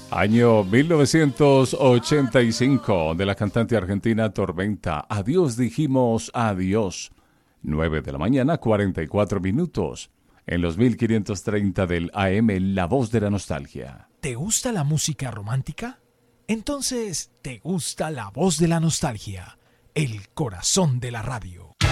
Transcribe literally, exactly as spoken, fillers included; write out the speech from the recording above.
Año mil novecientos ochenta y cinco, de la cantante argentina Tormenta. Adiós dijimos adiós. nueve de la mañana, cuarenta y cuatro minutos. En los mil quinientos treinta del A M, La Voz de la Nostalgia. ¿Te gusta la música romántica? Entonces, ¿te gusta La Voz de la Nostalgia? El corazón de la radio.